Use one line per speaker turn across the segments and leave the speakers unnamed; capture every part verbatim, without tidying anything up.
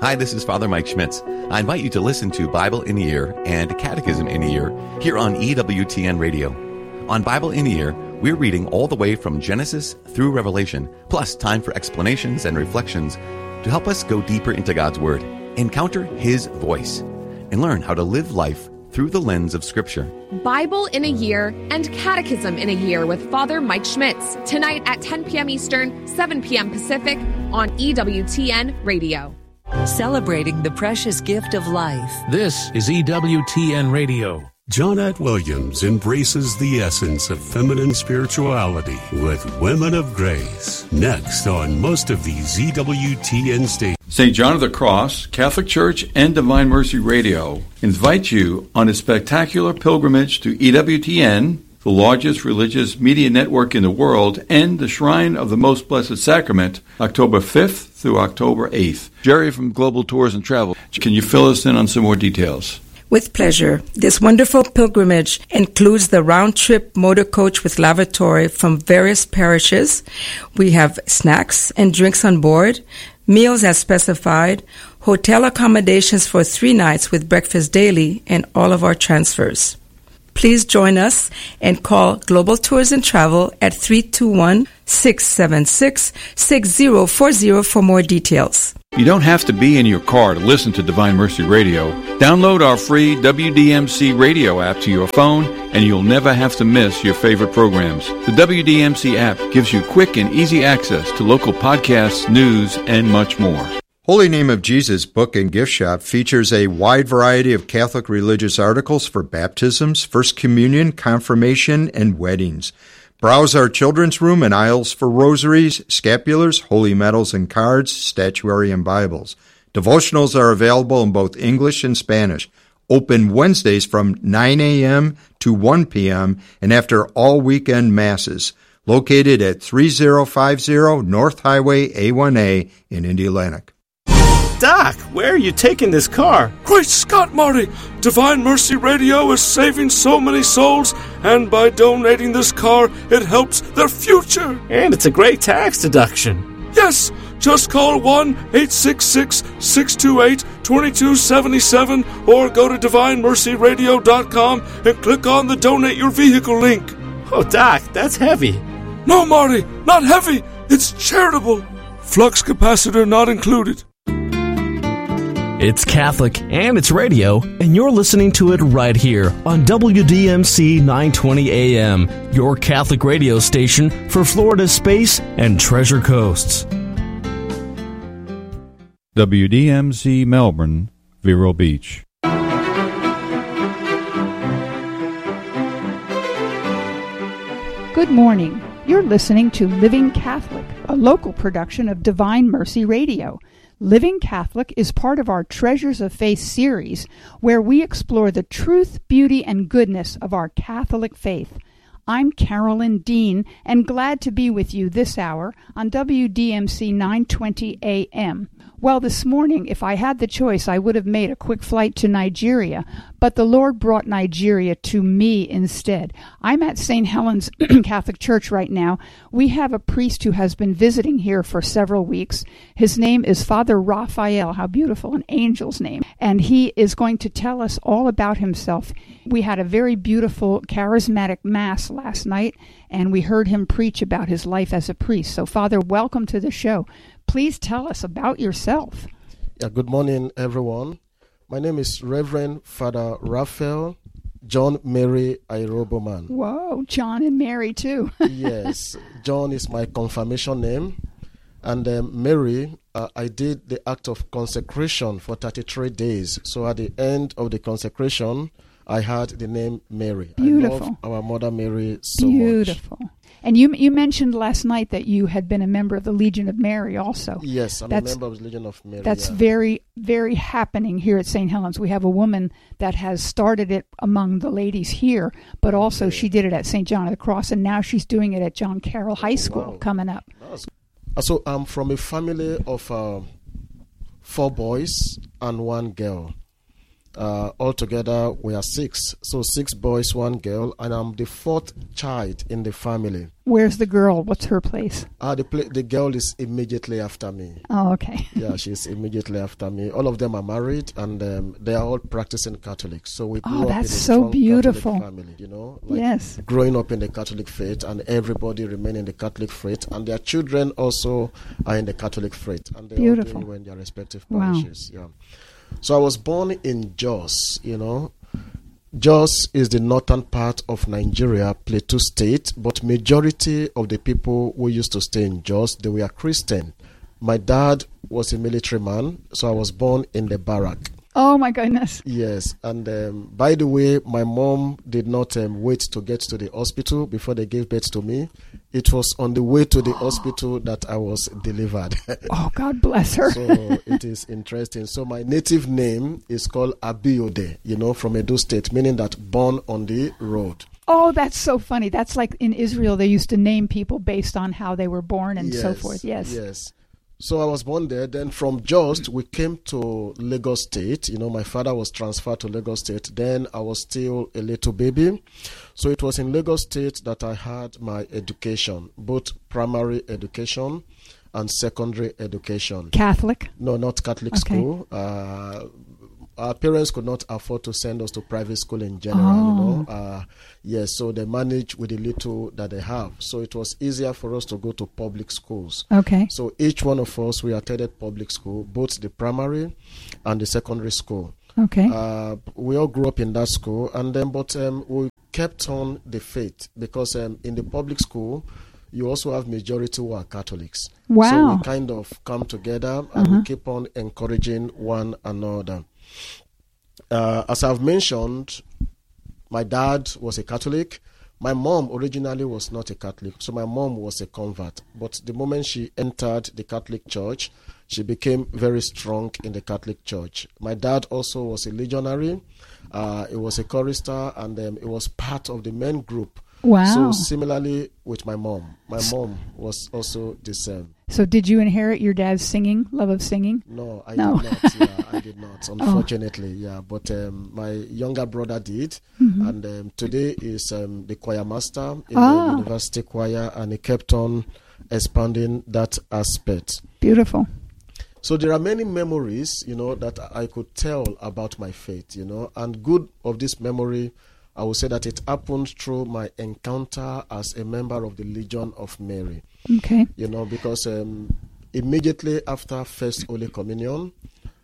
Hi, this is Father Mike Schmitz. I invite you to listen to Bible in a Year and Catechism in a Year here on E W T N Radio. On Bible in a Year, we're reading all the way from Genesis through Revelation, plus time for explanations and reflections to help us go deeper into God's Word, encounter His voice, and learn how to live life through the lens of Scripture.
Bible in a Year and Catechism in a Year with Father Mike Schmitz, tonight at ten p.m. Eastern, seven p.m. Pacific on E W T N Radio.
Celebrating the precious gift of life.
This is E W T N Radio.
Johnette Williams embraces the essence of feminine spirituality with Women of Grace. Next on most of these E W T N stations.
Saint John of the Cross, Catholic Church, and Divine Mercy Radio invite you on a spectacular pilgrimage to E W T N, the largest religious media network in the world, and the Shrine of the Most Blessed Sacrament, October fifth through October eighth. Jerry from Global Tours and Travel, can you fill us in on some more details?
With pleasure. This wonderful pilgrimage includes the round-trip motor coach with lavatory from various parishes. We have snacks and drinks on board, meals as specified, hotel accommodations for three nights with breakfast daily, and all of our transfers. Please join us and call Global Tours and Travel at three two one, six seven six, six zero four zero for more details.
You don't have to be in your car to listen to Divine Mercy Radio. Download our free W D M C radio app to your phone, and you'll never have to miss your favorite programs. The W D M C app gives you quick and easy access to local podcasts, news, and much more.
Holy Name of Jesus book and gift shop features a wide variety of Catholic religious articles for baptisms, First Communion, confirmation, and weddings. Browse our children's room and aisles for rosaries, scapulars, holy medals and cards, statuary, and Bibles. Devotionals are available in both English and Spanish. Open Wednesdays from nine a.m. to one p.m. and after all weekend masses. Located at thirty fifty North Highway A one A in Indianapolis.
Doc, where are you taking this car?
Great Scott, Marty! Divine Mercy Radio is saving so many souls, and by donating this car, it helps their future.
And it's a great tax deduction.
Yes! Just call one eight six six, six two eight, two two seven seven or go to divine mercy radio dot com and click on the Donate Your Vehicle link.
Oh, Doc, that's heavy.
No, Marty, not heavy. It's charitable. Flux capacitor not included.
It's Catholic and it's radio, and you're listening to it right here on W D M C nine twenty A M, your Catholic radio station for Florida's Space and Treasure Coasts.
W D M C Melbourne, Vero Beach.
Good morning. You're listening to Living Catholic, a local production of Divine Mercy Radio. Living Catholic is part of our Treasures of Faith series, where we explore the truth, beauty, and goodness of our Catholic faith. I'm Carolyn Dean, and glad to be with you this hour on W D M C nine twenty A M. Well, this morning, if I had the choice, I would have made a quick flight to Nigeria, but the Lord brought Nigeria to me instead. I'm at Saint Helens Catholic Church right now. We have a priest who has been visiting here for several weeks. His name is Father Raphael. How beautiful, an angel's name. And he is going to tell us all about himself. We had a very beautiful charismatic mass last night, and we heard him preach about his life as a priest. So, Father, welcome to the show. Please tell us about yourself.
Yeah, good morning, everyone. My name is Reverend Father Raphael John Mary Airoboman.
Whoa, John and Mary, too.
Yes, John is my confirmation name. And um, Mary, uh, I did the act of consecration for thirty-three days. So at the end of the consecration, I had the name Mary.
Beautiful.
I love our Mother Mary so
Beautiful.
much.
Beautiful. And you you mentioned last night that you had been a member of the Legion of Mary also.
Yes, I'm that's, a member of the Legion of Mary.
That's
yeah.
very, very happening here at Saint Helens. We have a woman that has started it among the ladies here, but also yeah. she did it at Saint John of the Cross, and now she's doing it at John Carroll High School
wow.
coming up.
So I'm from a family of uh, four boys and one girl. Uh, altogether, we are six. So six boys, one girl, and I'm the fourth child in the family.
Where's the girl? What's her place?
Uh, the, pla- the girl is immediately after me.
Oh, okay.
Yeah, she's immediately after me. All of them are married, and um, they are all practicing Catholics. So we grew
Oh,
up
that's
in a
so
strong
beautiful.
Catholic family, you know? Like
Yes.
growing up in the Catholic faith, and everybody remain in the Catholic faith, and their children also are in the Catholic faith, and they're all
Beautiful.
doing well in their respective
Wow.
parishes. Yeah. So I was born in Jos, you know. Jos is the northern part of Nigeria, Plateau State, but majority of the people who used to stay in Jos, they were Christian. My dad was a military man, so I was born in the barrack.
Oh, my goodness.
Yes, and um, by the way, my mom did not um, wait to get to the hospital before they gave birth to me. It was on the way to the hospital that I was delivered.
Oh, God bless her.
So it is interesting. So my native name is called Abiode, you know, from Edo State, meaning that born on the road.
Oh, that's so funny. That's like in Israel, they used to name people based on how they were born and so
Yes,
forth. Yes.
Yes. So I was born there. Then from Jos, we came to Lagos State. You know, my father was transferred to Lagos State. Then I was still a little baby. So it was in Lagos State that I had my education, both primary education and secondary education.
Catholic?
No, not Catholic
Okay.
school. Uh, our parents could not afford to send us to private school in general,
Oh.
you know. Uh, yes, so they manage with the little that they have. So it was easier for us to go to public schools.
Okay.
So each one of us, we attended public school, both the primary and the secondary school.
Okay.
Uh, we all grew up in that school, and then but um, we kept on the faith because um, in the public school, you also have majority who are Catholics.
Wow.
So we kind of come together and
Uh-huh.
we keep on encouraging one another. Uh, as I've mentioned, my dad was a Catholic. My mom originally was not a Catholic, so my mom was a convert. But the moment she entered the Catholic Church, she became very strong in the Catholic Church. My dad also was a legionary. Uh, he was a chorister, and um, he was part of the men group.
Wow.
So similarly with my mom. My mom was also the same.
So did you inherit your dad's singing, love of singing?
No, I
No.
did not. Yeah, I did not.
Oh.
Unfortunately, yeah. But um, my younger brother did,
Mhm.
and um, today is um, the choir master in
Ah.
the university choir, and he kept on expanding that aspect.
Beautiful.
So there are many memories, you know, that I could tell about my faith, you know, and good of this memory, I would say that it happened through my encounter as a member of the Legion of Mary.
Okay.
You know, because um, immediately after First Holy Communion,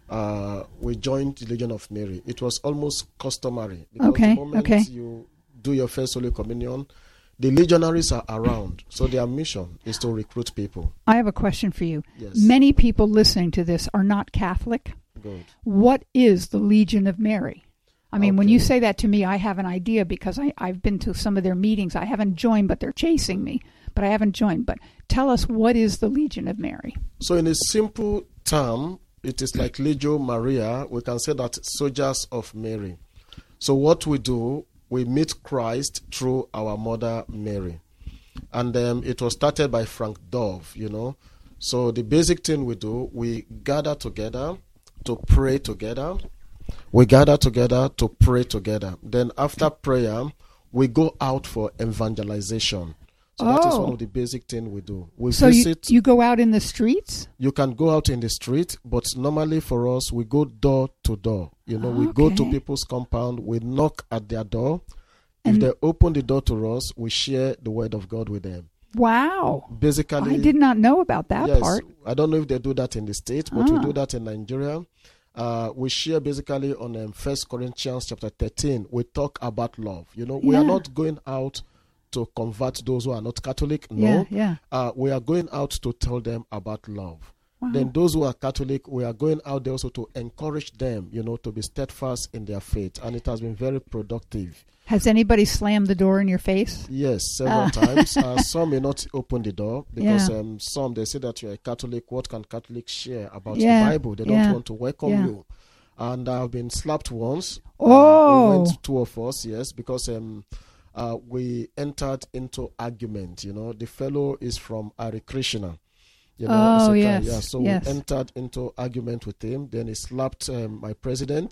uh, we joined the Legion of Mary. It was almost customary. Because
Okay,
the moment
okay.
you do your First Holy Communion, the legionaries are around. So their mission is to recruit people.
I have a question for you.
Yes.
Many people listening to this are not Catholic.
Good.
What is the Legion of Mary? I mean, when
Okay.
you say that to me, I have an idea because I, I've been to some of their meetings. I haven't joined, but they're chasing me. But I haven't joined. But tell us, what is the Legion of Mary?
So in a simple term, it is like Legio Maria. We can say that soldiers of Mary. So what we do, we meet Christ through our mother Mary. And um, it was started by Frank Dove, you know. So the basic thing we do, we gather together to pray together. We gather together to pray together. Then after prayer, we go out for evangelization. So that is
Oh.
one of the basic things we do. We
So you,
visit.
you go out in the streets?
You can go out in the street, but normally for us, we go door to door. You know, we go to
Okay.
people's compound, we knock at their door. If
And-
they open the door to us, we share the word of God with them.
Wow.
Basically,
I did not know about that
yes,
part.
I don't know if they do that in the States, but
Ah.
we do that in Nigeria. Uh, we share basically on um, First Corinthians chapter thirteen. We talk about love. You know, we
Yeah.
are not going out to convert those who are not Catholic. No,
Yeah, yeah.
Uh, we are going out to tell them about love.
Wow.
Then those who are Catholic, we are going out there also to encourage them, you know, to be steadfast in their faith. And it has been very productive.
Has anybody slammed the door in your face?
Yes, several
Ah.
times. Uh, some may not open the door because
Yeah.
um, some, they say that you're a Catholic. What can Catholics share about
Yeah,
the Bible? They don't
yeah,
want to welcome
yeah.
you. And I've been slapped once.
Oh.
Uh, we went, two of us, yes, because um, uh, we entered into argument. You know, the fellow is from Hare Krishna. You know,
Oh,
it's a
yes,
guy, yeah. So
yes.
we entered into argument with him. Then he slapped um, my president,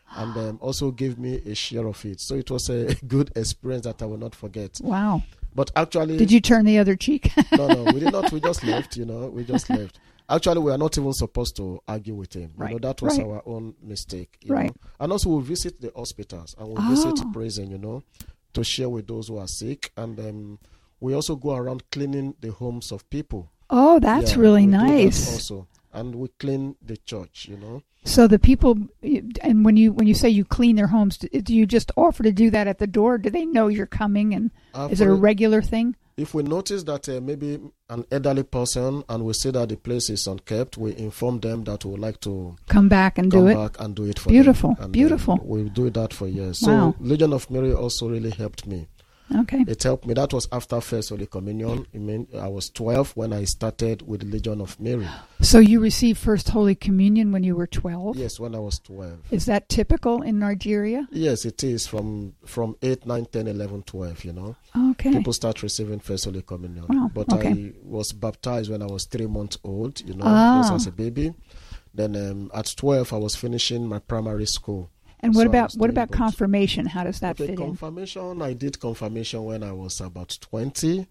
and um, also gave me a share of it. So it was a good experience that I will not forget.
Wow.
But actually...
Did you turn the other cheek?
no, no, we did not. We just left, you know. We just left. Actually, we are not even supposed to argue with him.
Right.
You know, that was
right.
our own mistake. You
right.
know? And also, we visit the hospitals and we
oh.
visit prison, you know, to share with those who are sick. And um, we also go around cleaning the homes of people.
Oh, that's
yeah,
really
we do
nice.
that also. And we clean the church, you know.
So the people, and when you when you say you clean their homes, do you just offer to do that at the door? Do they know you're coming, and
uh,
is it a regular thing?
If we notice that uh, maybe an elderly person and we see that the place is unkept, we inform them that we would like to
come back and
come
do it.
back and do it for
beautiful,
them. And,
beautiful.
Um, we do that for years.
Wow.
So Legion of Mary also really helped me.
Okay.
It helped me. That was after First Holy Communion. I mean, I was twelve when I started with Legion of Mary.
So you received First Holy Communion when you were twelve?
Yes, when I was twelve.
Is that typical in Nigeria?
Yes, it is from from eight, nine, ten, eleven, twelve, you know.
Okay.
People start receiving First Holy Communion.
Wow.
But
okay.
I was baptized when I was three months old, you know,
ah.
just as a baby. Then um, at twelve, I was finishing my primary school.
And what
so
about what about both. confirmation? How does that
okay,
fit
confirmation, in? Confirmation, I did confirmation when I was about twenty.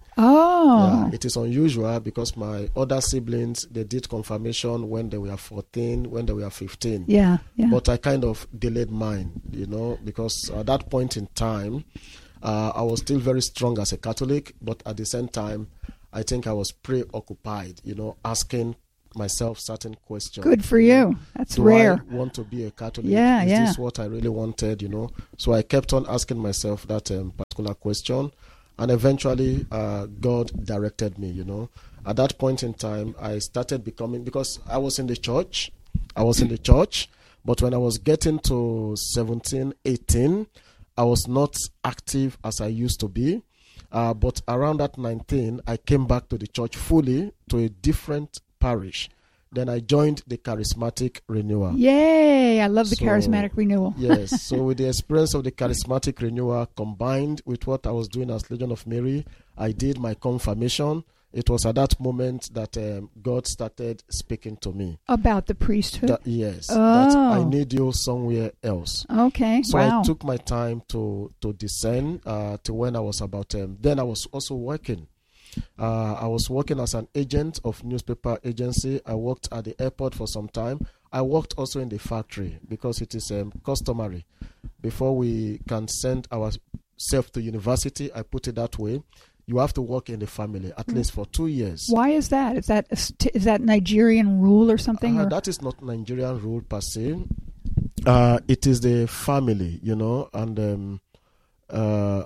Oh.
Yeah, it is unusual because my other siblings, they did confirmation when they were fourteen, when they were fifteen.
Yeah, yeah.
But I kind of delayed mine, you know, because at that point in time, uh, I was still very strong as a Catholic, but at the same time, I think I was preoccupied, you know, asking myself certain questions.
Good for you. That's
Do
rare.
I want to be a Catholic?
Yeah,
Is
yeah.
this what I really wanted, you know? So I kept on asking myself that um, particular question, and eventually uh, God directed me, you know. At that point in time, I started becoming, because I was in the church, I was in the church, but when I was getting to seventeen, eighteen, I was not active as I used to be. Uh, but around that nineteen, I came back to the church fully, to a different parish. Then I joined the Charismatic Renewal.
Yay! I love the
so,
Charismatic Renewal.
Yes. So with the experience of the Charismatic Renewal combined with what I was doing as Legion of Mary, I did my confirmation. It was at that moment that um, God started speaking to me.
About the priesthood?
That, yes.
Oh.
That I need you somewhere else.
Okay.
So
wow.
I took my time to, to discern uh, to when I was about, um, then I was also working. Uh, I was working as an agent of newspaper agency. I worked at the airport for some time. I worked also in the factory because it is um, customary. Before we can send ourselves to university, I put it that way, you have to work in the family at least for two years.
Why is that? Is that is that Nigerian rule or something?
Uh,
or?
That is not Nigerian rule per se. Uh, it is the family, you know, and um, uh,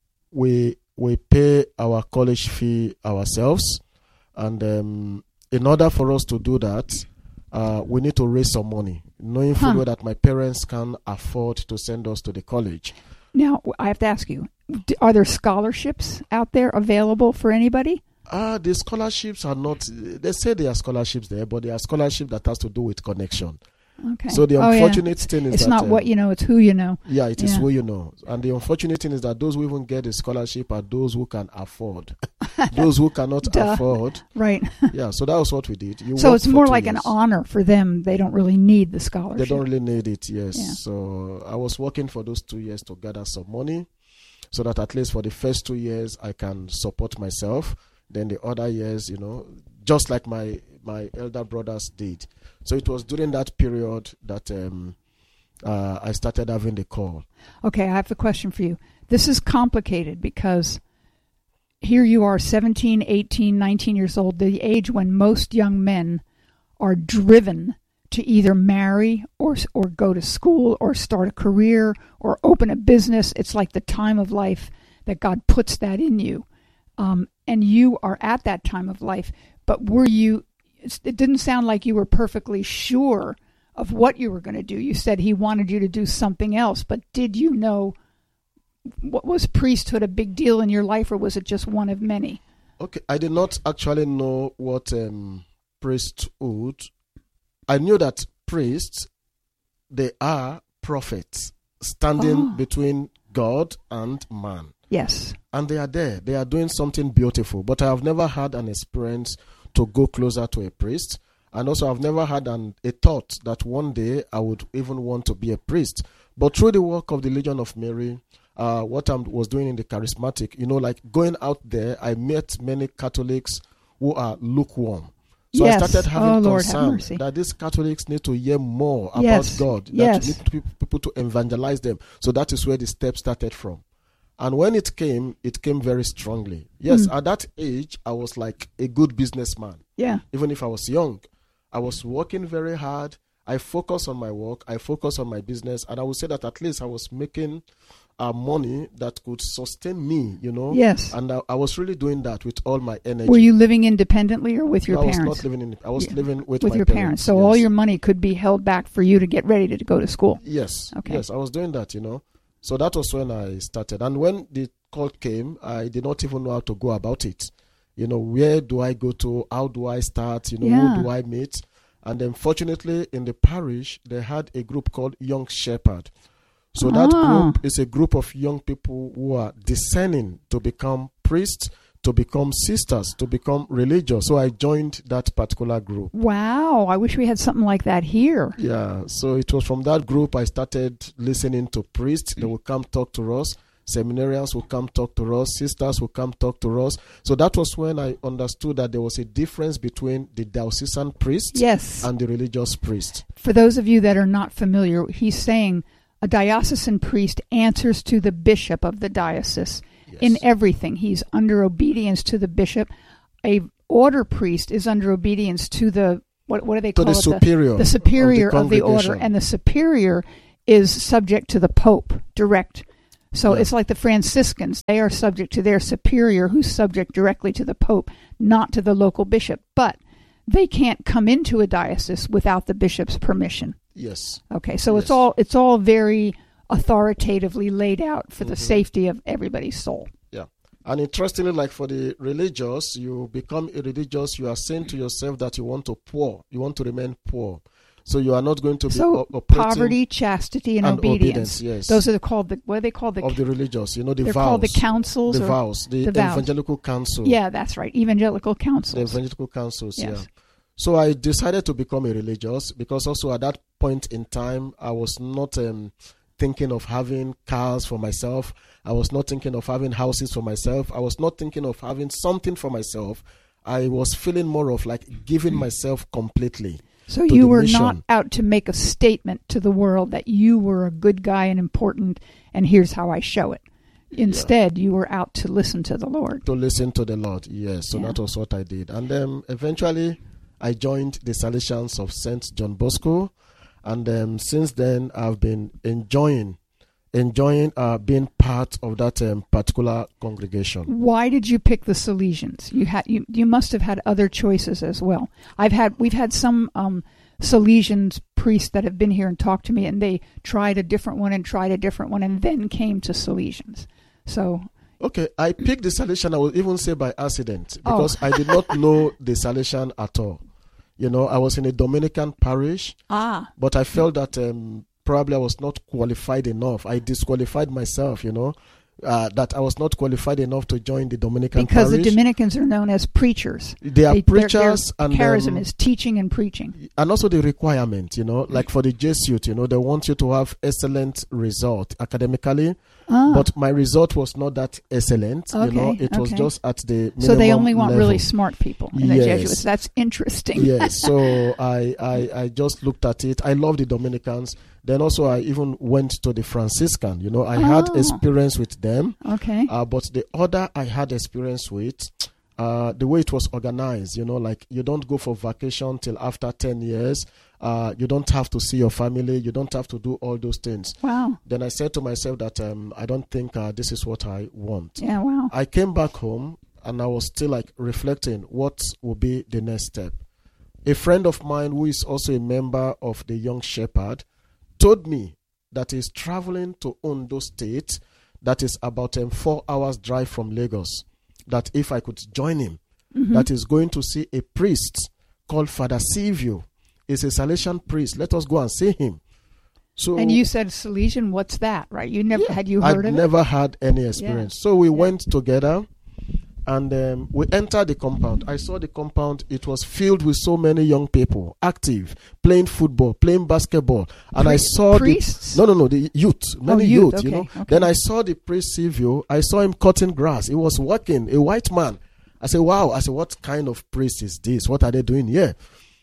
we we pay our college fee ourselves, and um, in order for us to do that, uh, we need to raise some money, knowing fully huh. that my parents can afford to send us to the college.
Now, I have to ask you, are there scholarships out there available for anybody?
Uh, the scholarships are not, they say there are scholarships there, but they are scholarships that has to do with connection.
Okay.
So the
oh,
unfortunate
yeah.
thing is
it's
that...
It's not
uh,
what you know, it's who you know.
Yeah, it is
yeah.
who you know. And the unfortunate thing is that those who even get the scholarship are those who can afford. Those who cannot
Duh.
afford.
Right.
Yeah, so that was what we did. You
so it's more like
years.
an honor for them. They don't really need the scholarship.
They don't really need it, yes.
Yeah.
So I was working for those two years to gather some money so that at least for the first two years I can support myself. Then the other years, you know, just like my, my elder brothers did. So it was during that period that um, uh, I started having the call.
Okay, I have a question for you. This is complicated because here you are, seventeen, eighteen, nineteen years old, the age when most young men are driven to either marry or or go to school or start a career or open a business. It's like the time of life that God puts that in you. Um, and you are at that time of life. But were you, it didn't sound like you were perfectly sure of what you were going to do. You said he wanted you to do something else, but did you know, what was priesthood a big deal in your life, or was it just one of many?
Okay, I did not actually know what um, priesthood. I knew that priests, they are prophets standing oh. between God and man.
Yes.
And they are there. They are doing something beautiful. But I have never had an experience to go closer to a priest. And also I've never had an, a thought that one day I would even want to be a priest. But through the work of the Legion of Mary, uh, what I was doing in the charismatic, you know, like going out there, I met many Catholics who are lukewarm. So
yes.
I started having
oh, Lord,
concern that these Catholics need to hear more about
yes.
God. That
yes.
need people to evangelize them. So that is where the step started from. And when it came, it came very strongly. Yes, mm. at that age, I was like a good businessman.
Yeah.
Even if I was young, I was working very hard. I focused on my work. I focused on my business. And I would say that at least I was making uh, money that could sustain me, you know.
Yes.
And I, I was really doing that with all my energy.
Were you living independently or with your
no,
parents?
I was not living in. I was yeah. living with,
with
my
your
parents.
parents. So
yes.
all your money could be held back for you to get ready to go to school.
Yes.
Okay.
Yes, I was doing that, you know. So that was when I started. And when the call came, I did not even know how to go about it. You know, where do I go to? How do I start? You know,
yeah.
who do I meet? And then fortunately in the parish, they had a group called Young Shepherd. So that
ah.
group is a group of young people who are discerning to become priests, to become sisters, to become religious. So I joined that particular group.
Wow. I wish we had something like that here.
Yeah. So it was from that group I started listening to priests. They would come talk to us. Seminarians will come talk to us. Sisters will come talk to us. So that was when I understood that there was a difference between the diocesan priest
yes.
and the religious priest.
For those of you that are not familiar, he's saying a diocesan priest answers to the bishop of the diocese yes. in everything. He's under obedience to the bishop. A order priest is under obedience to the, what, what do they call
to
it?
The superior,
the, the superior
of the,
of the order. And the superior is subject to the Pope, direct. So yeah. it's like the Franciscans. They are subject to their superior, who's subject directly to the Pope, not to the local bishop. But they can't come into a diocese without the bishop's permission.
Yes.
Okay, so
yes.
it's all it's all very authoritatively laid out for the mm-hmm. safety of everybody's soul.
Yeah. And interestingly, like for the religious, you become a religious, you are saying to yourself that you want to poor, you want to remain poor. So you are not going to be
so
o- operating
poverty, chastity, and,
and
obedience.
obedience. Yes,
those are called the what are they called the
of the religious. You know the
they're
vows.
called the councils.
The
or
vows. The,
the vows.
evangelical council.
Yeah, that's right. Evangelical councils.
The evangelical councils.
Yes.
Yeah. So I decided to become a religious because also at that point in time I was not um, thinking of having cars for myself. I was not thinking of having houses for myself. I was not thinking of having something for myself. I was feeling more of like giving myself completely.
So you were mission. Not out to make a statement to the world that you were a good guy and important, and here's how I show it. Instead, yeah. you were out to listen to the Lord.
To listen to the Lord, yes. So yeah. that was what I did. And then eventually, I joined the Salesians of Saint John Bosco. And um, since then, I've been enjoying enjoying uh, being part of that um, particular congregation.
Why did you pick the Salesians? You had you, you must have had other choices as well. I've had we've had some um, Salesians priests that have been here and talked to me, and they tried a different one and tried a different one, and then came to Salesians. So.
Okay, I picked the Salesian, I will even say by accident, because oh. I did not know the Salesian at all. You know, I was in a Dominican parish,
ah.
but I felt that um, probably I was not qualified enough. I disqualified myself, you know, uh, that I was not qualified enough to join the Dominican
because
parish.
The Dominicans are known as preachers.
They are they, preachers.
Their, their
and
charism
um,
is teaching and preaching.
And also the requirement, you know, like for the Jesuit, you know, they want you to have excellent result academically. Ah. But my result was not that excellent,
okay,
you know. It
okay.
was just at the minimum
So they only want
level.
Really smart people in
yes.
the Jesuits. That's interesting.
Yes. So I, I, I just looked at it. I love the Dominicans. Then also I even went to the Franciscan. You know, I oh. had experience with them.
Okay.
Uh, but the other I had experience with, uh, the way it was organized, you know, like you don't go for vacation till after ten years. Uh, you don't have to see your family. You don't have to do all those things.
Wow.
Then I said to myself that um, I don't think uh, this is what I want.
Yeah, wow.
I came back home and I was still like reflecting what will be the next step. A friend of mine who is also a member of the Young Shepherd told me that he's traveling to Ondo State, that is about um, four hours drive from Lagos, that if I could join him, mm-hmm. that he's going to see a priest called Father Silvio. He's a Salesian priest. Let us go and see him. So,
and you said Salesian, what's that, right? You never
yeah,
had you heard
I'd
of it?
never had any experience. Yeah. So we yeah. went together. And um, we entered the compound. I saw the compound. It was filled with so many young people, active, playing football, playing basketball. And
Pri-
I saw
priests?
the no, no, no, the youth, many
oh, youth,
youth.
okay,
You know.
okay.
Then I saw the priest Silvio. I saw him cutting grass. He was working, a white man. I said, "Wow!" I said, "What kind of priest is this? What are they doing here?"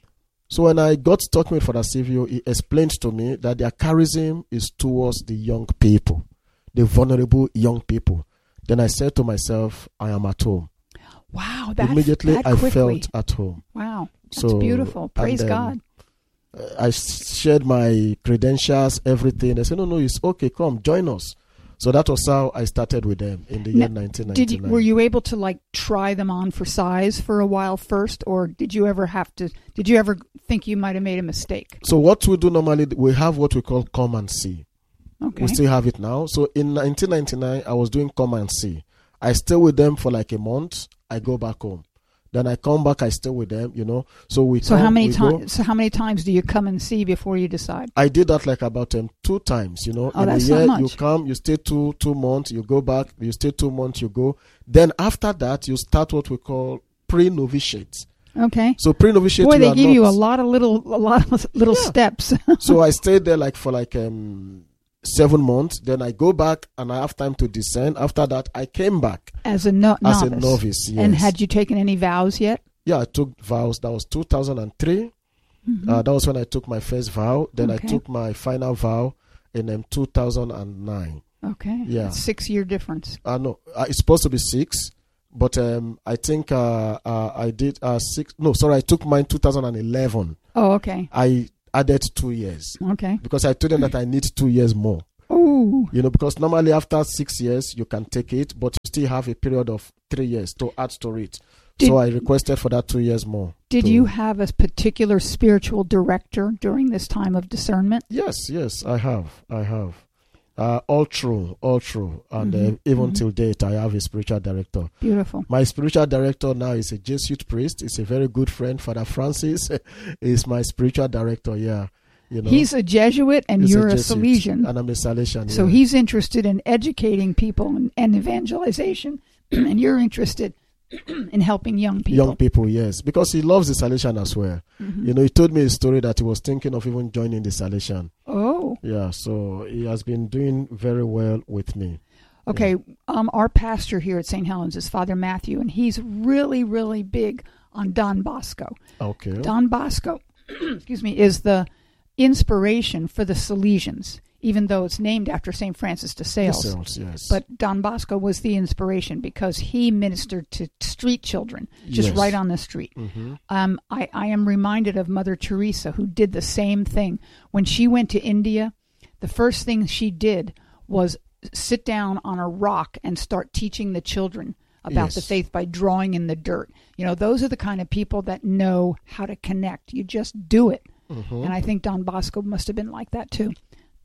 So when I got talking with Father Silvio, he explained to me that their charism is towards the young people, the vulnerable young people. Then I said to myself, I am at home.
Wow, that
Immediately
that
I
quickly.
felt at home.
Wow, that's
so,
beautiful. Praise
and, um,
God.
I shared my credentials, everything. They said, no, no, it's okay. Come, join us. So that was how I started with them in the
now,
year nineteen ninety-nine.
Did you, were you able to like try them on for size for a while first, or did you ever have to? Did you ever think you might have made a mistake?
So what we do normally, we have what we call come and see.
Okay.
We still have it now. So in nineteen ninety-nine, I was doing come and see. I stay with them for like a month. I go back home. Then I come back. I stay with them. You know. So we.
So
come,
how many
times?
So how many times do you come and see before you decide?
I did that like about um, two times. You know.
Oh,
in
that's
a year,
not much.
you come, you stay two two months, you go back. You stay two months, you go. Then after that, you start what we call pre-novitiate.
Okay.
So pre-novitiate.
Boy,
you
they
are
give
not,
you a lot of little, a lot of little
Yeah.
steps.
So I stayed there like for like um seven months. Then I go back and I have time to descend. After that, I came back
as a no-
as
novice.
a novice. Yes.
And had you taken any vows yet?
Yeah, I took vows. That was two thousand three.
Mhm.
Uh, that was when I took my first vow. Then
Okay.
I took my final vow in um, two thousand nine.
Okay.
Yeah.
That's six year difference.
Uh, no, uh, it's supposed to be six, but um, I think uh, uh, I did uh, six. No, sorry, I took mine two thousand eleven.
Oh, okay.
I added two years.
Okay.
Because I told them that I need two years more.
Oh.
You know, because normally after six years you can take it, but you still have a period of three years to add to it.
Did-
so I requested for that two years more.
Did
to-
you have a particular spiritual director during this time of discernment?
Yes, yes, I have. I have. Uh, all true, all true. And
Mhm,
uh, even
mhm.
till date, I have a spiritual director.
Beautiful.
My spiritual director now is a Jesuit priest. He's a very good friend. Father Francis is my spiritual director, yeah. You know,
He's a Jesuit and
He's
you're a,
Jesuit,
Salesian.
And I'm a Salesian,
So
yeah.
he's interested in educating people and, and evangelization, and you're interested in helping young people.
Young people, yes. Because he loves the Salesian as well.
Mhm.
You know, he told me a story that he was thinking of even joining the Salesian.
Oh.
Yeah, so he has been doing very well with me.
Okay, um, our pastor here at Saint Helens is Father Matthew, and he's really, really big on Don Bosco.
Okay.
Don Bosco, excuse me, is the inspiration for the Salesians, even though it's named after Saint Francis de Sales.
De Sales, yes.
But Don Bosco was the inspiration because he ministered to street children, just
Yes.
right on the street.
Mhm.
Um, I, I am reminded of Mother Teresa, who did the same thing. When she went to India, the first thing she did was sit down on a rock and start teaching the children about
Yes.
the faith by drawing in the dirt. You know, those are the kind of people that know how to connect. You just do it.
Mhm.
And I think Don Bosco must have been like that too.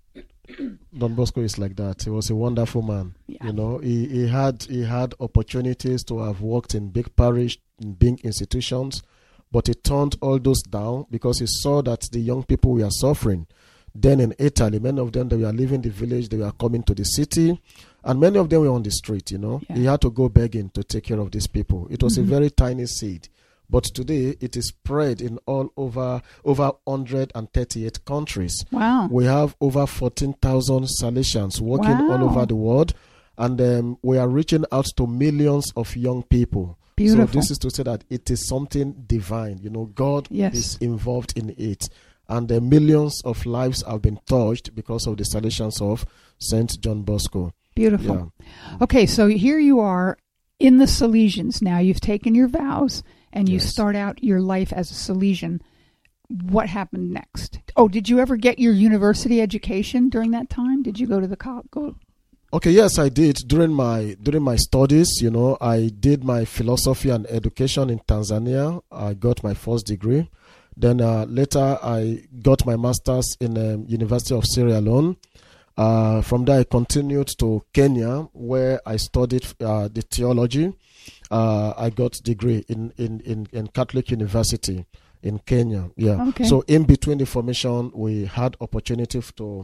Don Bosco is like that. He was a wonderful man. You know, he, he had he had opportunities to have worked in big parish, in big institutions, but he turned all those down because he saw that the young people were suffering. Then in Italy, many of them, they were leaving the village, they were coming to the city, and many of them were on the street, you know.
Yeah.
He had to go begging to take care of these people. It was
Mhm.
a very tiny seed. But today, it is spread in all over over one hundred thirty-eight countries.
Wow.
We have over fourteen thousand Salesians working all
Wow.
over the world, and um, we are reaching out to millions of young people.
Beautiful.
So this is to say that it is something divine. You know, God
Yes.
is involved in it. And uh, millions of lives have been touched because of the Salesians of Saint John Bosco.
Beautiful.
Yeah.
Okay, so here you are in the Salesians now. You've taken your vows and you
Yes.
start out your life as a Salesian. What happened next? Oh, did you ever get your university education during that time? Did you go to the co- go?
Okay, yes, I did during my during my studies. You know, I did my philosophy and education in Tanzania. I got my first degree. Then uh, later, I got my master's in um, University of Sierra Leone. Uh, from there, I continued to Kenya, where I studied uh, the theology. Uh, I got degree in, in, in, in Catholic University in Kenya. Yeah.
Okay.
So in between the formation, we had opportunity to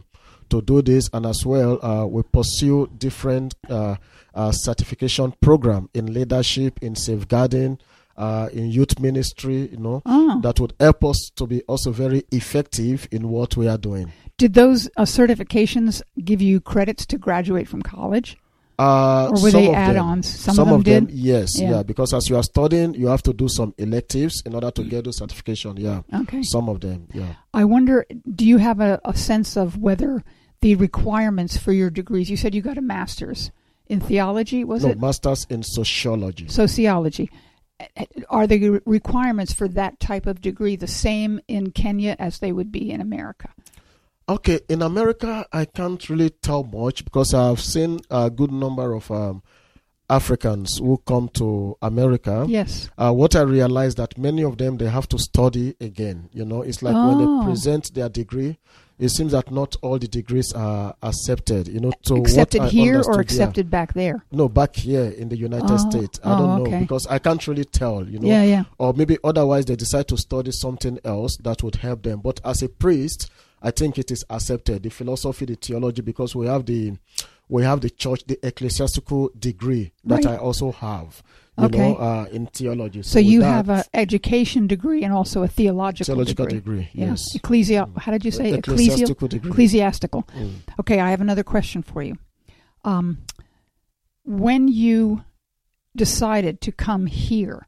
to do this, and as well uh, we pursue different uh, uh, certification program in leadership, in safeguarding, uh, in youth ministry, you know,
oh.
that would help us to be also very effective in what we are doing.
Did those uh, certifications give you credits to graduate from college?
Uh,
or were
some
they
of
add-ons?
Them.
Some,
some
of them,
of them
did?
yes,
yeah.
yeah, because as you are studying, you have to do some electives in order to get those certification, yeah.
Okay.
Some of them, yeah.
I wonder, do you have a, a sense of whether the requirements for your degrees, you said you got a master's in theology, was
no,
it?
No, master's in sociology.
Sociology. Are the requirements for that type of degree the same in Kenya as they would be in America?
Okay, in America, I can't really tell much because I've seen a good number of um, Africans who come to America.
Yes.
Uh, what I realized that many of them, they have to study again. You know, it's like
oh.
when they present their degree, it seems that not all the degrees are accepted. You know, to
accepted
what
here
I
or accepted
yeah.
back there?
No, back here in the United
oh.
States. I
oh,
don't know
okay.
because I can't really tell. You know,
yeah, yeah.
Or maybe otherwise they decide to study something else that would help them. But as a priest, I think it is accepted, the philosophy, the theology, because we have the we have the church, the ecclesiastical degree that
right.
I also have, you
okay.
know, uh, in theology.
So, so you have an education degree and also a theological,
theological
degree.
degree. Yes.
Yeah. Ecclesia. How did you say?
Ecclesiastical
Ecclesi-
degree.
Ecclesiastical.
Mm.
Okay, I have another question for you. Um, when you decided to come here,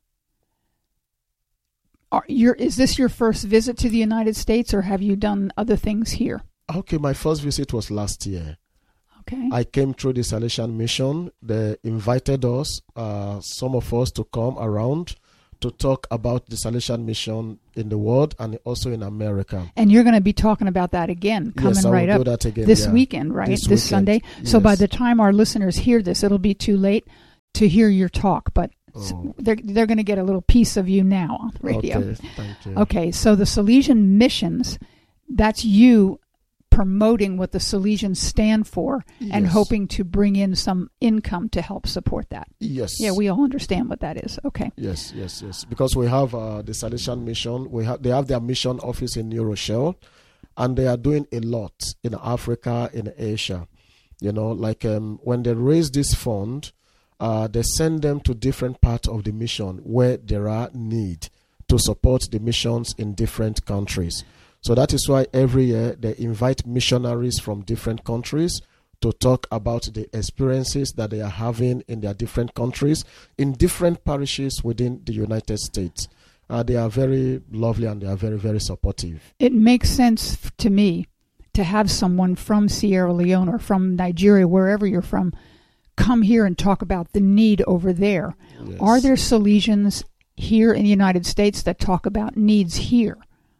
Are your, is this your first visit to the United States, or have you done other things here?
Okay, my first visit was last year.
Okay.
I came through the Salesian Mission. They invited us, uh, some of us, to come around to talk about the Salesian Mission in the world and also in America.
And you're going to be talking about that again, coming
yes, I
right
will
up
do that again,
this
yeah.
weekend, right?
This,
this
weekend.
Sunday.
Yes.
So by the time our listeners hear this, it'll be too late to hear your talk, but oh. they're they're going to get a little piece of you now on the radio.
Okay, thank you.
Okay, so the Salesian Missions, that's you promoting what the Salesians stand for and
Yes.
hoping to bring in some income to help support that.
Yes.
Yeah, we all understand what that is. Okay.
Yes, yes, yes. Because we have uh, the Salesian Mission. We have they have their mission office in New Rochelle, and they are doing a lot in Africa, in Asia. You know, like um, when they raise this fund, uh, they send them to different parts of the mission where there are need to support the missions in different countries. So that is why every year they invite missionaries from different countries to talk about the experiences that they are having in their different countries, in different parishes within the United States. Uh, they are very lovely and they are very, very supportive.
It makes sense f- to me to have someone from Sierra Leone or from Nigeria, wherever you're from, come here and talk about the need over there.
Yes.
Are there Salesians here in the United States that talk about needs here?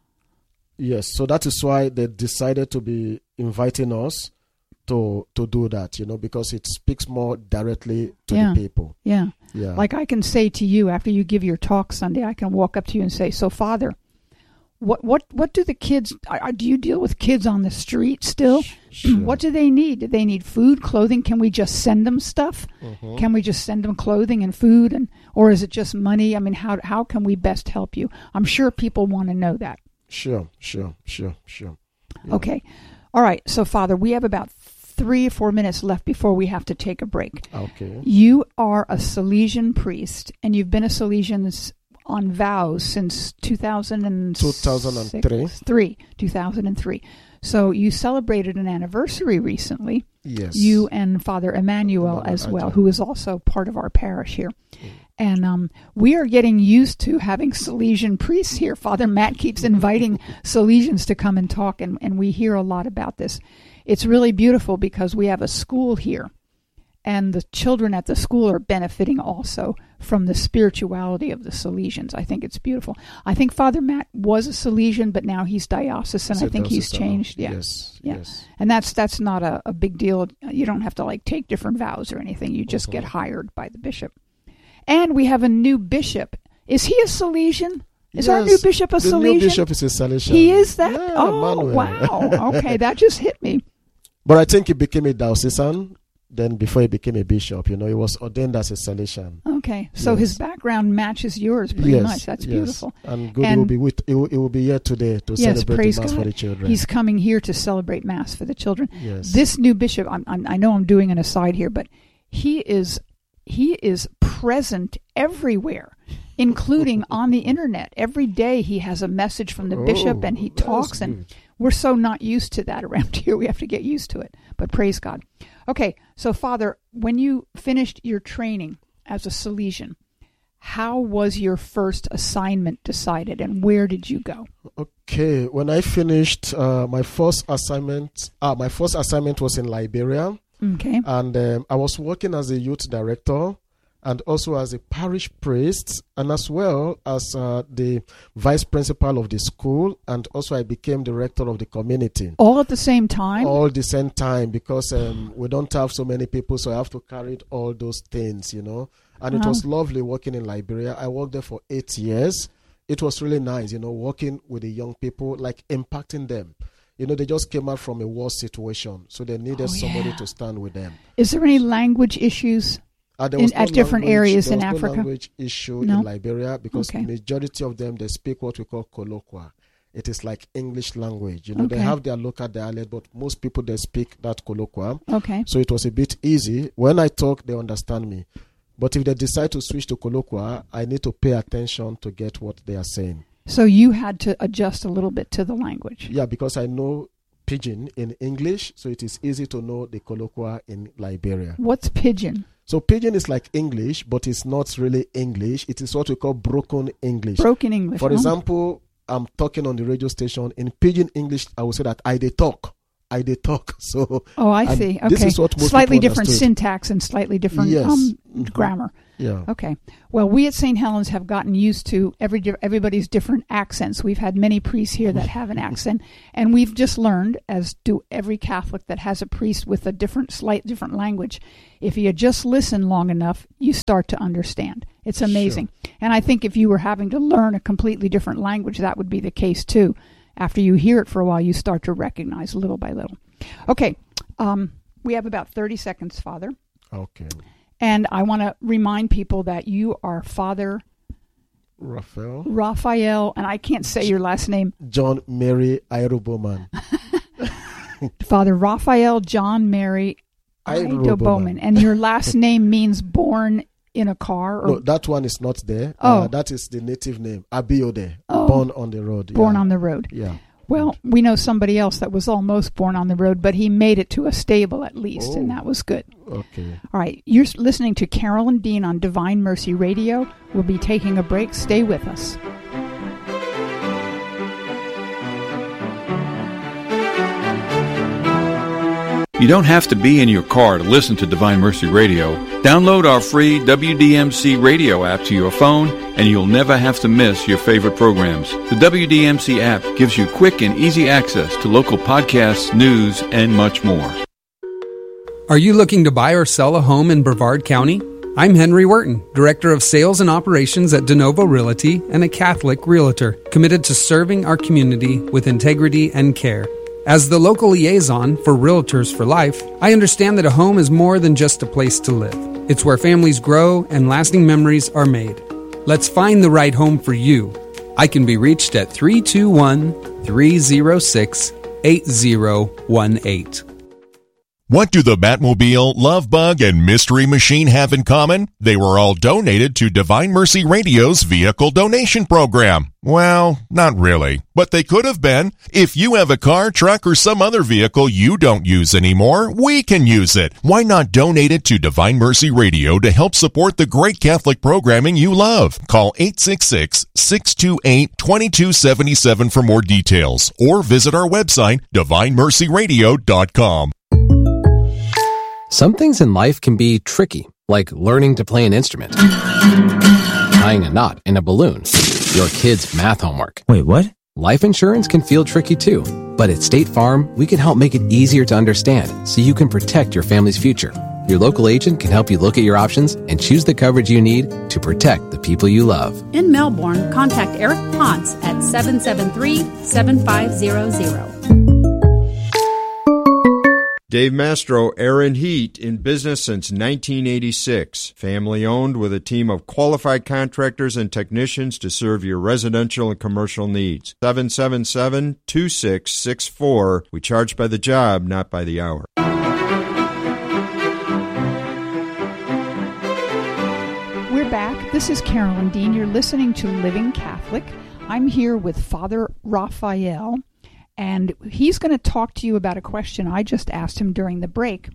Yes, so that is why they decided to be inviting us to to do that, you know, because it speaks more directly to
yeah.
the people.
Yeah.
Yeah.
Like I can say to you after you give your talk Sunday, I can walk up to you and say, so Father, what what what do the kids, are, do you deal with kids on the street still?
Sure.
What do they need? Do they need food, clothing? Can we just send them stuff?
Mm-hmm.
Can we just send them clothing and food? and Or is it just money? I mean, how how can we best help you? I'm sure people want to know that.
Sure, sure, sure, sure. Yeah.
Okay. All right. So, Father, we have about three or four minutes left before we have to take a break.
Okay.
You are a Salesian priest, and you've been a Salesian on vows since two thousand
two thousand three.
Three, two thousand three. So you celebrated an anniversary recently.
Yes.
You and Father Emmanuel
Father
as well,
Emmanuel.
who is also part of our parish here. Mm. And um, we are getting used to having Salesian priests here. Father Matt keeps inviting Salesians to come and talk, and, and we hear a lot about this. It's really beautiful because we have a school here, and the children at the school are benefiting also from the spirituality of the Salesians. I think it's beautiful. I think Father Matt was a Salesian, but now he's diocesan.
So
I think he's
diocesan.
changed. Yeah.
Yes,
yeah.
yes.
And that's that's not a, a big deal. You don't have to like take different vows or anything. You just
Mm-hmm.
get hired by the bishop. And we have a new bishop. Is he a Salesian? Is
yes,
our new bishop a
the
Salesian?
new bishop is a Salesian.
He is that?
Yeah,
oh,
Manuel.
wow. Okay, that just hit me.
But I think he became a diocesan then before he became a bishop, you know, he was ordained as a Salesian.
Okay, so
yes.
his background matches yours pretty
yes,
much. That's
yes.
beautiful.
And good,
and
he will be with, he will, he will be here today to
yes,
celebrate
praise
the Mass
God.
for the children.
He's coming here to celebrate Mass for the children.
Yes.
This new bishop, I'm, I'm, I know I'm doing an aside here, but he is he is present everywhere, including on the internet. Every day he has a message from the
oh,
bishop, and he talks, and
good.
we're so not used to that around here. We have to get used to it, but praise God. Okay, so Father, when you finished your training as a Salesian, how was your first assignment decided, and where did you go?
Okay, when I finished uh, my first assignment, uh, my first assignment was in Liberia.
Okay.
And um, I was working as a youth director and also as a parish priest and as well as uh, the vice principal of the school, and also I became director of the community.
All at the same time?
All at the same time, because um, we don't have so many people, so I have to carry all those things, you know. And
wow.
it was lovely working in Liberia. I worked there for eight years. It was really nice, you know, working with the young people, like impacting them. You know, they just came out from a war situation, so they needed
oh,
somebody
yeah.
to stand with them.
Is there any language issues
uh, there
in,
was no
at different
language,
areas
there
in
was
Africa?
No language issue
no?
in Liberia because
okay.
majority of them, they speak what we call colloquial. It is like English language. You know,
okay.
they have their local dialect, but most people, they speak that colloquial.
Okay.
So it was a bit easy. When I talk, they understand me. But if they decide to switch to colloquial, I need to pay attention to get what they are saying.
So you had to adjust a little bit to the language.
Yeah, because I know Pidgin in English, so it is easy to know the colloquial in Liberia.
What's Pidgin?
So Pidgin is like English, but it's not really English. It is what we call broken English.
Broken English.
For
huh?
example, I'm talking on the radio station. In Pidgin English, I will say that I dey talk. I dey talk. So
oh, I see. Okay.
This is what most
slightly
people
different
understood.
syntax and slightly different
yes.
um,
mm-hmm.
grammar.
Yeah.
Okay. Well, we at Saint Helens have gotten used to every everybody's different accents. We've had many priests here that have an accent, and we've just learned, as do every Catholic that has a priest with a different, slight different language, if you just listen long enough, you start to understand. It's amazing. Sure. And I think if you were having to learn a completely different language, that would be the case too. After you hear it for a while, you start to recognize little by little. Okay. Um, we have about thirty seconds, Father.
Okay.
And I want to remind people that you are Father
Raphael.
Raphael, and I can't say your last name.
John Mary Iroboman.
Father Raphael John Mary Iroboman. And your last name means born in a car? Or?
No, that one is not there.
Oh.
Uh, that is the native name, Abiode,
oh.
born on the road.
Born
yeah.
on the road.
Yeah.
Well, we know somebody else that was almost born on the road, but he made it to a stable at least,
oh.
and that was good.
Okay.
All right. You're listening to Carol and Dean on Divine Mercy Radio. We'll be taking a break. Stay with us.
You don't have to be in your car to listen to Divine Mercy Radio. Download our free W D M C radio app to your phone, and you'll never have to miss your favorite programs. The W D M C app gives you quick and easy access to local podcasts, news, and much more.
Are you looking to buy or sell a home in Brevard County? I'm Henry Wharton, Director of Sales and Operations at DeNovo Realty and a Catholic Realtor, committed to serving our community with integrity and care. As the local liaison for Realtors for Life, I understand that a home is more than just a place to live. It's where families grow and lasting memories are made. Let's find the right home for you. I can be reached at three two one, three zero six, eight zero one eight.
What do the Batmobile, Love Bug, and Mystery Machine have in common? They were all donated to Divine Mercy Radio's vehicle donation program. Well, not really, but they could have been. If you have a car, truck, or some other vehicle you don't use anymore, we can use it. Why not donate it to Divine Mercy Radio to help support the great Catholic programming you love? Call eight six six, six two eight, two two seven seven for more details, or visit our website, divine mercy radio dot com.
Some things in life can be tricky, like learning to play an instrument, tying a knot in a balloon, your kid's math homework.
Wait, what?
Life insurance can feel tricky too, but at State Farm, we can help make it easier to understand so you can protect your family's future. Your local agent can help you look at your options and choose the coverage you need to protect the people you love.
In Melbourne, contact Eric Ponce at seven seven three, seven five zero zero.
Dave Mastro, Air and Heat, in business since nineteen eighty-six. Family owned with a team of qualified contractors and technicians to serve your residential and commercial needs. seven seven seven, two six six four. We charge by the job, not by the hour.
We're back. This is Carolyn Dean. You're listening to Living Catholic. I'm here with Father Raphael, and he's going to talk to you about a question I just asked him during the break.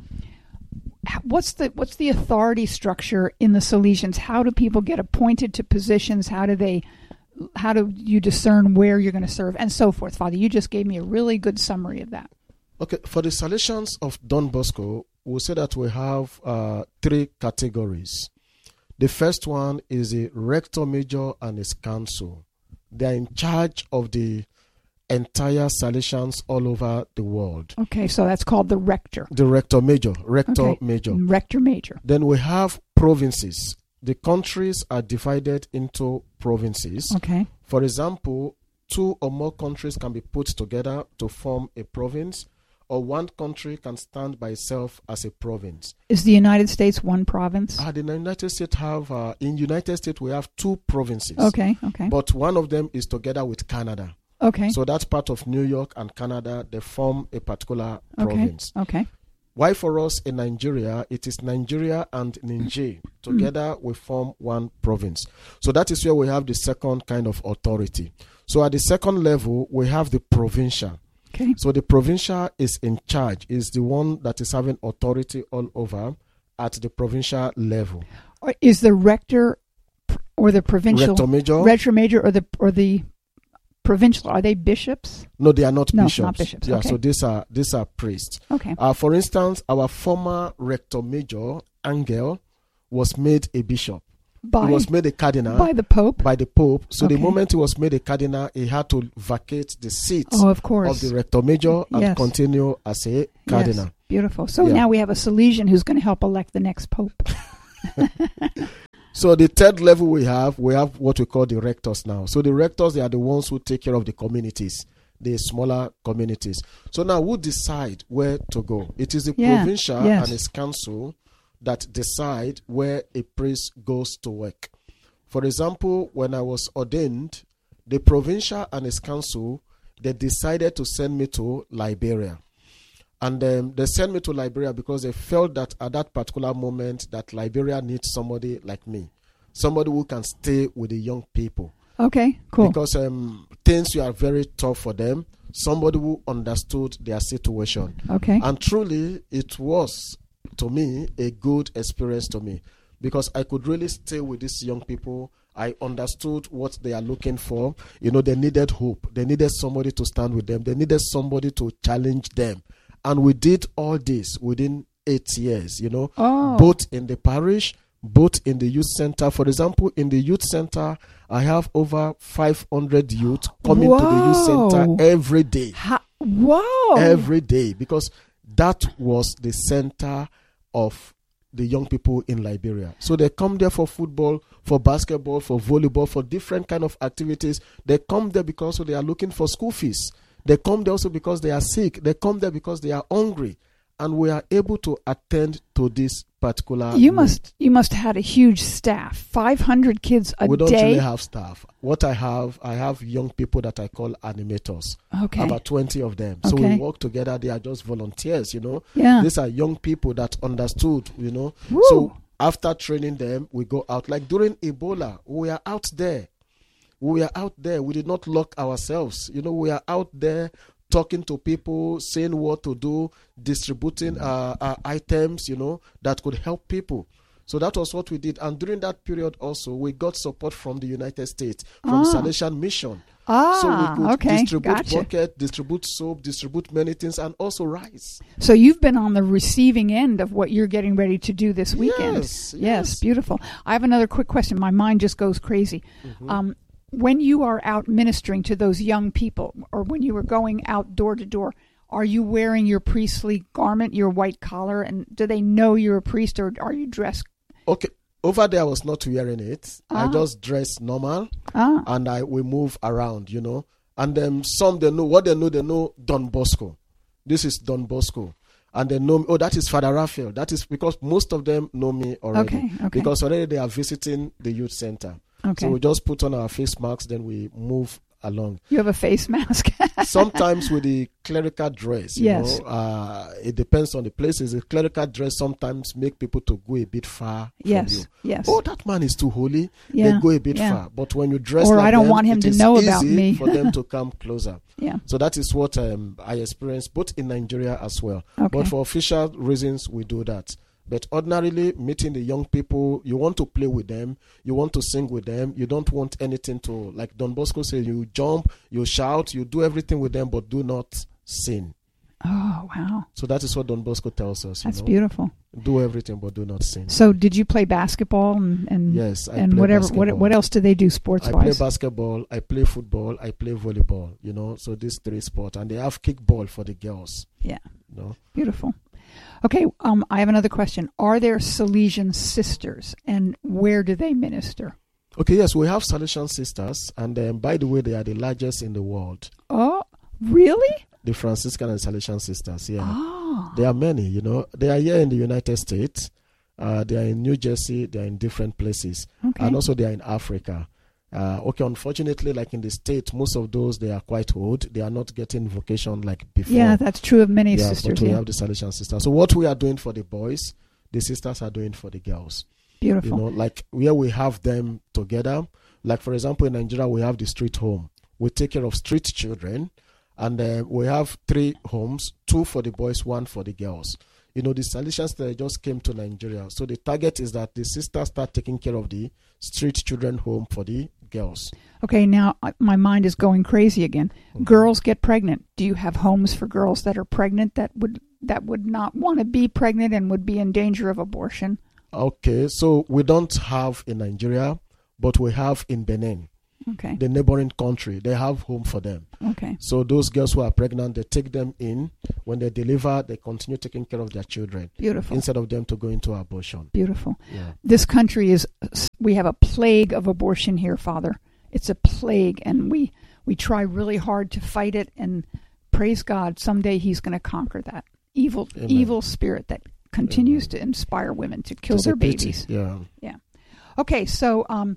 What's the what's the authority structure in the Salesians? How do people get appointed to positions? How do they how do you discern where you're going to serve, and so forth? Father, you just gave me a really good summary of that.
Okay, for the Salesians of Don Bosco, we'll say that we have uh, three categories. The first one is the rector major and his council. They are in charge of the entire Salesians all over the world.
Okay, so that's called the rector.
The rector major, rector
okay.
major.
Rector major.
Then we have provinces. The countries are divided into provinces.
Okay.
For example, two or more countries can be put together to form a province, or one country can stand by itself as a province.
Is the United States one province?
Uh, the United States have, uh, in United States we have two provinces.
Okay, okay.
But one of them is together with Canada.
Okay.
So that's part of New York and Canada. They form a particular
okay.
province.
Okay.
Why for us in Nigeria, it is Nigeria and Niger. Together mm. we form one province. So that is where we have the second kind of authority. So at the second level, we have the provincial.
Okay.
So the provincial is in charge, is the one that is having authority all over at the provincial level.
Or is the rector or the provincial
rector major,
rector major or the or the provincial, are they bishops?
No, they are not
no,
bishops.
Not bishops.
Yeah,
okay.
so these are these are priests.
Okay.
Uh, for instance, our former rector major, Angel, was made a bishop.
By,
he was made a cardinal
by the Pope.
By the Pope. So
okay.
the moment he was made a cardinal, he had to vacate the seat
oh, of, course.
of the rector major and
yes.
continue as a cardinal.
Yes. Beautiful. So
yeah.
now we have a Salesian who's going to help elect the next Pope.
So the third level we have, we have what we call the rectors now. So the rectors, they are the ones who take care of the communities, the smaller communities. So now who decide where to go? It is the
yeah.
provincial
yes.
and its council that decide where a priest goes to work. For example, when I was ordained, the provincial and its council, they decided to send me to Liberia. And um, they sent me to Liberia because they felt that at that particular moment that Liberia needs somebody like me, somebody who can stay with the young people.
Okay, cool.
Because um, things were very tough for them, somebody who understood their situation.
Okay.
And truly, it was, to me, a good experience to me because I could really stay with these young people. I understood what they are looking for. You know, they needed hope. They needed somebody to stand with them. They needed somebody to challenge them. And we did all this within eight years, you know,
oh.
both in the parish, both in the youth center. For example, in the youth center, I have over five hundred youth coming
Whoa.
to the youth center every day.
Ha- Whoa.
Every day, because that was the center of the young people in Liberia. So they come there for football, for basketball, for volleyball, for different kind of activities. They come there because they are looking for school fees. They come there also because they are sick. They come there because they are hungry. And we are able to attend to this particular
You
need.
must you must have had a huge staff. five hundred kids a day.
We don't really have staff. What I have, I have young people that I call animators.
Okay.
About twenty of them.
Okay.
So we work together. They are just volunteers, you know.
Yeah.
These are young people that understood, you know.
Woo.
So after training them, we go out. Like during Ebola, we are out there. We are out there. We did not lock ourselves. You know, we are out there talking to people, saying what to do, distributing uh, uh, items, you know, that could help people. So that was what we did. And during that period also, we got support from the United States, from
ah.
Salesian Mission.
Ah,
so we could
okay.
distribute
Gotcha.
bucket, distribute soap, distribute many things, and also rice.
So you've been on the receiving end of what you're getting ready to do this weekend.
Yes,
yes,
yes.
Beautiful. I have another quick question. My mind just goes crazy.
Mm-hmm.
Um, when you are out ministering to those young people, or when you are going out door to door, are you wearing your priestly garment, your white collar, and do they know you're a priest, or are you dressed?
Okay. Over there, I was not wearing it.
Ah.
I just dress normal,
ah.
and I we move around, you know. And then some, they know what they know. They know Don Bosco. This is Don Bosco. And they know me. Oh, that is Father Raphael. That is because most of them know me already.
Okay, okay.
Because already they are visiting the youth center.
Okay.
So we just put on our face masks, then we move along.
You have a face mask.
Sometimes with the clerical dress, you
yes.
know, uh, it depends on the places. The clerical dress sometimes make people to go a bit far
yes.
from you.
Yes.
Oh, that man is too holy.
Yeah.
They go a bit
yeah.
far. But when you dress
or
like
I don't
them,
want him
it
to
is
know
easy
about me.
for them to come closer.
Yeah.
So that is what um, I experienced both in Nigeria as well.
Okay.
But for official reasons, we do that. But ordinarily, meeting the young people, you want to play with them, you want to sing with them, you don't want anything to, like Don Bosco says, you jump, you shout, you do everything with them, but do not sin.
Oh, wow.
So that is what Don Bosco tells us. You
That's
know?
beautiful.
Do everything, but do not sin.
So did you play basketball and, and
yes, I
and
play
whatever?
basketball.
What what else do they do sports
I
wise?
play basketball, I play football, I play volleyball, you know, so these three sports. And they have kickball for the girls.
Yeah.
You know?
Beautiful. Okay, um, I have another question. Are there Salesian sisters, and where do they minister?
Okay, yes, we have Salesian sisters, and um, by the way, they are the largest in the world.
Oh, really?
The Franciscan and Salesian sisters, yeah.
Oh.
There are many, you know. They are here in the United States. Uh, they are in New Jersey. They are in different places.
Okay.
And also they are in Africa. Uh, okay, unfortunately, like in the States, most of those, they are quite old. They are not getting vocation like before.
Yeah, that's true of many
yeah,
sisters.
But we
yeah.
have the Salesian sisters. So what we are doing for the boys, the sisters are doing for the girls.
Beautiful.
You know, like where we have them together. Like, for example, in Nigeria, we have the street home. We take care of street children. And uh, we have three homes, two for the boys, one for the girls. You know, the Salesians that just came to Nigeria. So the target is that the sisters start taking care of the street children home for the girls.
Okay, now uh, my mind is going crazy again. Mm-hmm. Girls get pregnant. Do you have homes for girls that are pregnant that would that would not want to be pregnant and would be in danger of abortion?
Okay, so we don't have in Nigeria, but we have in Benin.
Okay.
The neighboring country, they have home for them.
Okay.
So those girls who are pregnant, they take them in. When they deliver, they continue taking care of their children.
Beautiful.
Instead of them to go into abortion.
Beautiful.
Yeah.
This country is, we have a plague of abortion here, Father. It's a plague, and we, we try really hard to fight it, and praise God, someday he's going to conquer that evil,
Amen. evil
spirit that continues
Amen.
to inspire women to kill
It's
their
a pity.
babies.
Yeah.
Yeah. Okay, so um,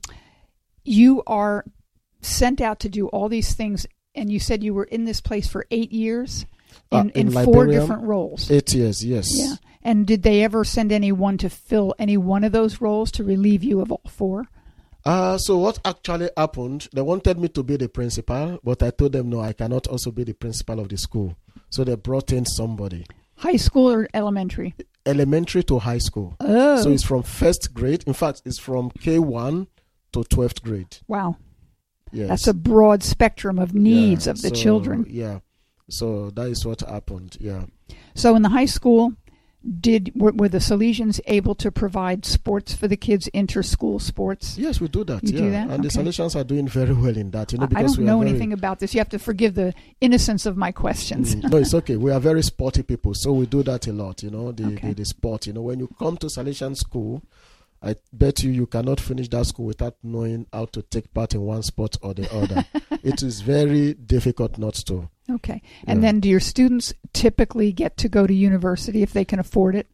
you are sent out to do all these things, and you said you were in this place for eight years in,
uh, in,
in four
Liberia,
different roles.
Eight years, yes.
Yeah. And did they ever send anyone to fill any one of those roles to relieve you of all four?
Uh, so what actually happened, they wanted me to be the principal, but I told them, no, I cannot also be the principal of the school. So they brought in somebody.
High school or elementary?
Elementary to high school.
Oh.
So it's from first grade. In fact, it's from K one to twelfth grade.
Wow.
Yes.
That's a broad spectrum of needs
yeah,
of the
so,
children.
Yeah. So that is what happened. Yeah.
So in the high school, did were, were the Salesians able to provide sports for the kids, inter-school sports?
Yes, we do that.
You
yeah.
do that?
And
okay.
the Salesians are doing very well in that. You know,
I
because
don't
we
know
are very,
anything about this. You have to forgive the innocence of my questions.
Mm, no, it's okay. We are very sporty people, so we do that a lot. You know, the,
okay.
the, the sport. You know, when you come to Salesian school, I bet you you cannot finish that school without knowing how to take part in one sport or the other. It is very difficult not to.
Okay. And
yeah.
then do your students typically get to go to university if they can afford it?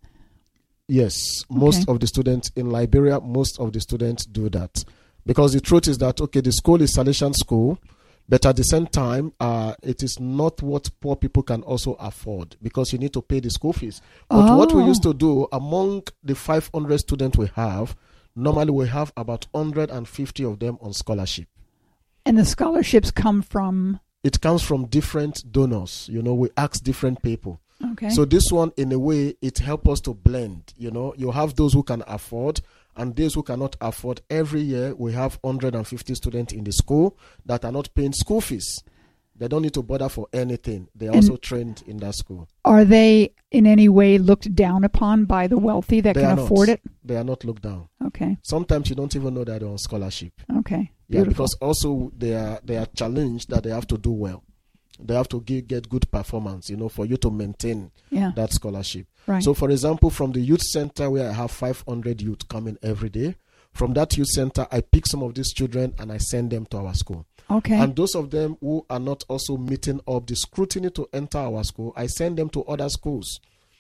Yes. Most
okay.
of the students in Liberia, most of the students do that. Because the truth is that, okay, the school is Salesian school, but at the same time, uh, it is not what poor people can also afford because you need to pay the school fees. But
oh.
what we used to do, among the five hundred students we have, normally we have about one hundred fifty of them on scholarship.
And the scholarships come from?
It comes from different donors. You know, we ask different people.
Okay.
So this one, in a way, it helps us to blend. You know, you have those who can afford and those who cannot afford. Every year, we have one hundred fifty students in the school that are not paying school fees. They don't need to bother for anything. They are
and
also trained in that school.
Are they in any way looked down upon by the wealthy that
they
can afford
not.
it?
They are not looked down.
Okay.
Sometimes you don't even know that they're on scholarship.
Okay.
Yeah,
Beautiful.
because also they are they are challenged that they have to do well. They have to give, get good performance, you know, for you to maintain
yeah.
that scholarship.
Right.
So, for example, from the youth center where I have five hundred youth coming every day, from that youth center, I pick some of these children and I send them to our school.
Okay.
And those of them who are not also meeting up the scrutiny to enter our school, I send them to other schools.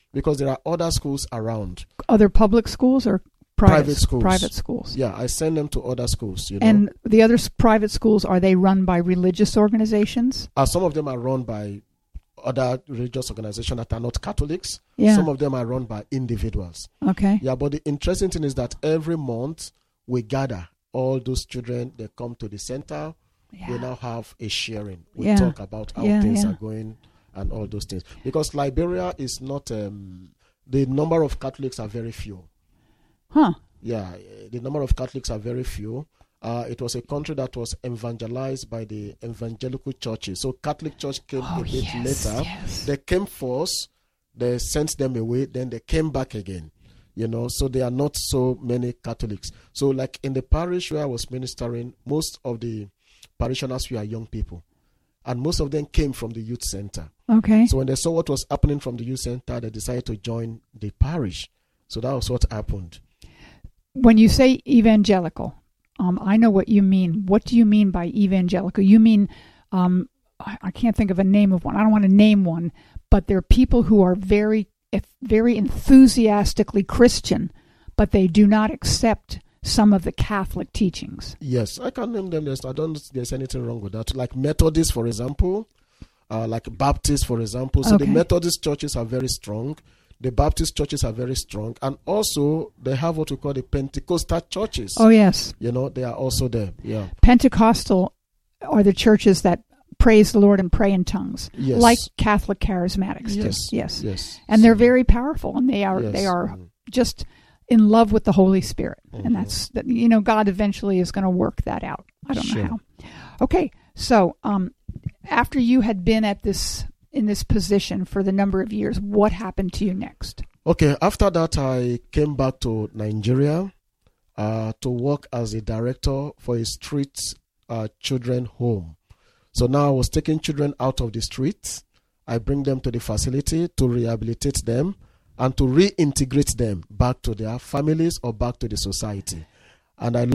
because there are other schools around.
Other public schools or private,
private schools?
Private schools.
Yeah, I send them to other schools. You know?
And the other s- private schools, are they run by religious organizations?
Uh, some of them are run by other religious organizations that are not Catholics.
Yeah.
Some of them are run by individuals.
Okay.
Yeah, but the interesting thing is that every month we gather all those children. They come to the center.
Yeah.
We now have a sharing. We
Yeah.
talk about how
Yeah,
things
yeah.
are going and all those things. Because Liberia is not, um, the number of Catholics are very few.
Huh.
Yeah, eh, the number of Catholics are very few. Uh, it was a country that was evangelized by the evangelical churches. So Catholic Church came
Oh,
a bit
yes,
later.
yes.
They came first, they sent them away, then they came back again. You know, so there are not so many Catholics. So like in the parish where I was ministering, most of the parishioners were young people. And most of them came from the youth center.
Okay.
So when they saw what was happening from the youth center, they decided to join the parish. So that was what happened.
When you say evangelical, um, I know what you mean. What do you mean by evangelical? You mean, um, I, I can't think of a name of one. I don't want to name one, but they're people who are very, very enthusiastically Christian, but they do not accept some of the Catholic teachings.
Yes, I can name them. There's, I don't think there's anything wrong with that. Like Methodists, for example, uh, like Baptists, for example. So
Okay.
the Methodist churches are very strong. The Baptist churches are very strong. And also, they have what we call the Pentecostal churches.
Oh, yes.
You know, they are also there. Yeah.
Pentecostal are the churches that praise the Lord and pray in tongues,
Yes.
like Catholic charismatics
Yes,
do. Yes,
yes.
and they're very powerful, and they are
Yes.
they are
Mhm.
just in love with the Holy Spirit,
Mhm.
and that's that. You know, God eventually is going to work that out. I don't
Sure.
know how. Okay, so um, after you had been at this in this position for the number of years, what happened to you next?
Okay, after that, I came back to Nigeria uh, to work as a director for a street uh, children home. So now I was taking children out of the streets. I bring them to the facility to rehabilitate them and to reintegrate them back to their families or back to the society. And I